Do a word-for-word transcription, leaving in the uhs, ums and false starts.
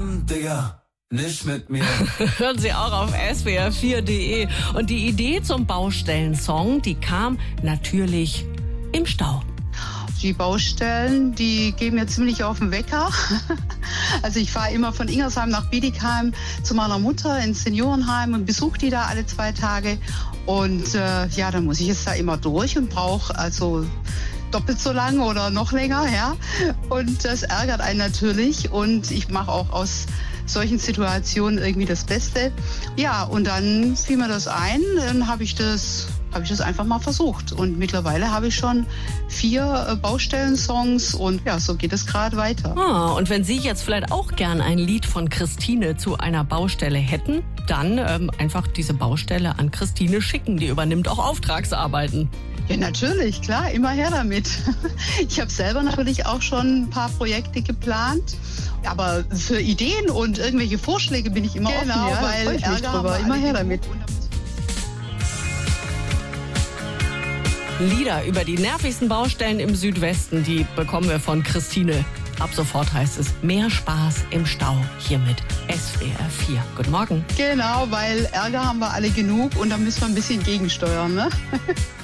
zusammen, Digga. Nicht mit mir. Hören Sie auch auf S W R vier punkt de. Und die Idee zum Baustellensong, die kam natürlich im Stau. Die Baustellen, die gehen mir ziemlich auf den Wecker. Also ich fahre immer von Ingersheim nach Bietigheim zu meiner Mutter ins Seniorenheim und besuche die da alle zwei Tage. Und äh, ja, dann muss ich jetzt da immer durch und brauche also doppelt so lang oder noch länger. Ja. Und das ärgert einen natürlich. Und ich mache auch aus solchen Situationen irgendwie das Beste. Ja, und dann fiel mir das ein, dann habe ich das, habe ich das einfach mal versucht. Und mittlerweile habe ich schon vier äh, Baustellensongs und ja, so geht es gerade weiter. Ah, und wenn Sie jetzt vielleicht auch gern ein Lied von Christine zu einer Baustelle hätten, dann ähm, einfach diese Baustelle an Christine schicken. Die übernimmt auch Auftragsarbeiten. Ja, natürlich, klar, immer her damit. Ich habe selber natürlich auch schon ein paar Projekte geplant. Aber für Ideen und irgendwelche Vorschläge bin ich immer genau, offen, ja, weil ich mich drüber. Immer her damit. Lieder über die nervigsten Baustellen im Südwesten, die bekommen wir von Christine. Ab sofort heißt es mehr Spaß im Stau hier mit S W R vier. Guten Morgen. Genau, weil Ärger haben wir alle genug und da müssen wir ein bisschen gegensteuern, ne?